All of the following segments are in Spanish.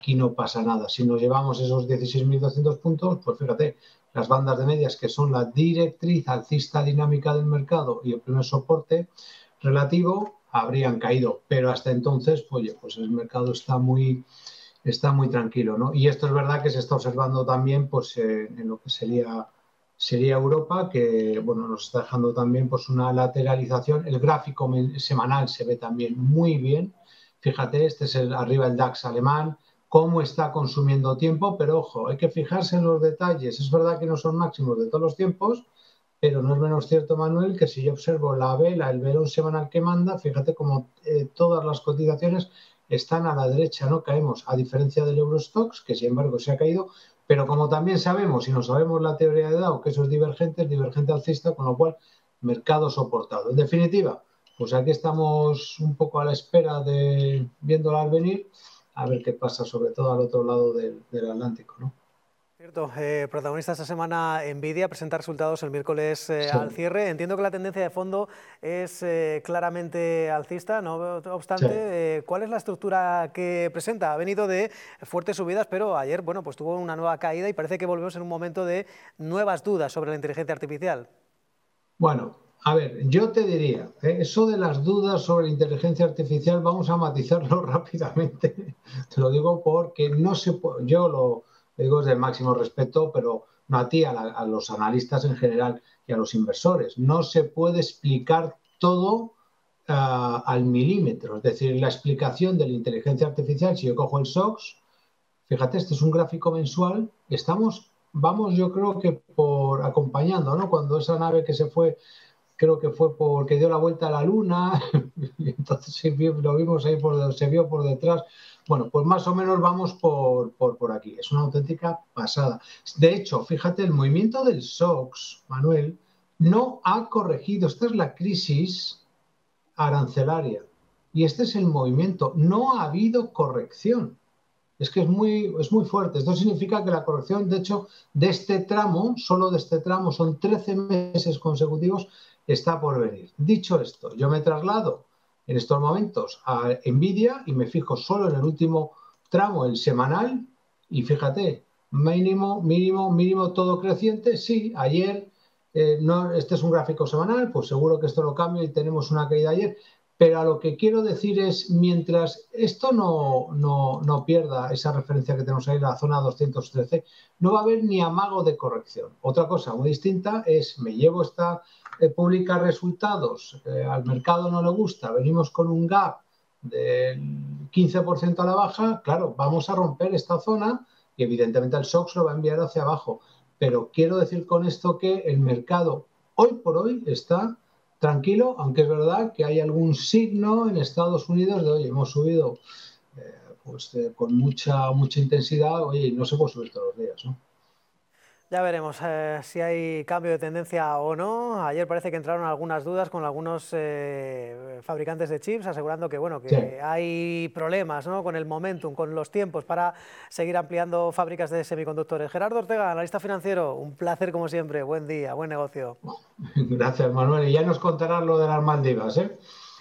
aquí no pasa nada. Si nos llevamos esos 16.200 puntos, pues fíjate, las bandas de medias, que son la directriz alcista dinámica del mercado y el primer soporte relativo, habrían caído. Pero hasta entonces, pues el mercado está muy tranquilo, ¿no? Y esto es verdad que se está observando también pues, en lo que sería Europa, que bueno, nos está dejando también pues, una lateralización. El gráfico semanal se ve también muy bien. Fíjate, este es arriba el DAX alemán, cómo está consumiendo tiempo, pero ojo, hay que fijarse en los detalles. Es verdad que no son máximos de todos los tiempos, pero no es menos cierto, Manuel, que si yo observo la vela, el velón semanal que manda, fíjate cómo todas las cotizaciones están a la derecha, no caemos, a diferencia del Eurostoxx, que sin embargo se ha caído, pero como también sabemos, y no sabemos la teoría de Dow, que eso es divergente alcista, con lo cual mercado soportado. En definitiva, pues aquí estamos un poco a la espera de viéndola venir, a ver qué pasa, sobre todo al otro lado del Atlántico, ¿no? Cierto, protagonista esta semana Nvidia presenta resultados el miércoles Sí. al cierre. Entiendo que la tendencia de fondo es claramente alcista, no obstante, Sí. ¿cuál es la estructura que presenta? Ha venido de fuertes subidas, pero ayer, bueno, pues tuvo una nueva caída y parece que volvemos en un momento de nuevas dudas sobre la inteligencia artificial. Bueno, a ver, yo te diría, eso de las dudas sobre inteligencia artificial, vamos a matizarlo rápidamente. Te lo digo porque no se puede, yo lo digo desde el máximo respeto, pero no a ti, a los analistas en general y a los inversores. No se puede explicar todo al milímetro. Es decir, la explicación de la inteligencia artificial, si yo cojo el SOX, fíjate, este es un gráfico mensual, vamos yo creo que por acompañando, ¿no? Cuando esa nave que se fue, creo que fue porque dio la vuelta a la luna, y entonces lo vimos ahí, se vio por detrás. Bueno, pues más o menos vamos por aquí. Es una auténtica pasada. De hecho, fíjate, el movimiento del SOX, Manuel, no ha corregido. Esta es la crisis arancelaria. Y este es el movimiento. No ha habido corrección. Es que es muy fuerte. Esto significa que la corrección, de hecho, de este tramo, solo de este tramo, son 13 meses consecutivos, está por venir. Dicho esto, yo me traslado en estos momentos a Nvidia y me fijo solo en el último tramo, el semanal, y fíjate, mínimo, todo creciente. Sí, ayer, no, este es un gráfico semanal, pues seguro que esto lo cambia y tenemos una caída ayer. Pero a lo que quiero decir es, mientras esto no pierda esa referencia que tenemos ahí, la zona 213, no va a haber ni amago de corrección. Otra cosa muy distinta es, me llevo publicar resultados, al mercado no le gusta, venimos con un gap del 15% a la baja, claro, vamos a romper esta zona y evidentemente el SOX lo va a enviar hacia abajo. Pero quiero decir con esto que el mercado hoy por hoy está tranquilo, aunque es verdad que hay algún signo en Estados Unidos de, oye, hemos subido con mucha intensidad, oye, y no se puede subir todos los días, ¿no? Ya veremos si hay cambio de tendencia o no. Ayer parece que entraron algunas dudas con algunos fabricantes de chips asegurando que, bueno, que Sí. hay problemas, ¿no?, con el momentum, con los tiempos para seguir ampliando fábricas de semiconductores. Gerardo Ortega, analista financiero, un placer como siempre. Buen día, buen negocio. Gracias, Manuel. Y ya nos contarás lo de las Maldivas, ¿eh?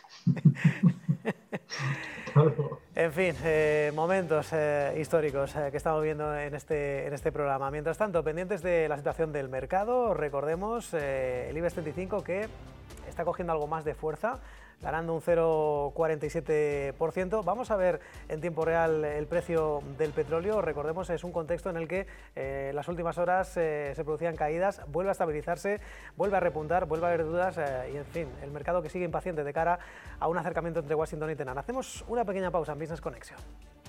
En fin, momentos históricos que estamos viendo en este programa. Mientras tanto, pendientes de la situación del mercado, recordemos el IBEX 35 que está cogiendo algo más de fuerza, ganando un 0,47%. Vamos a ver en tiempo real el precio del petróleo. Recordemos, es un contexto en el que las últimas horas se producían caídas, vuelve a estabilizarse, vuelve a repuntar, vuelve a haber dudas y, en fin, el mercado que sigue impaciente de cara a un acercamiento entre Washington y Teherán. Hacemos una pequeña pausa en Business Connection.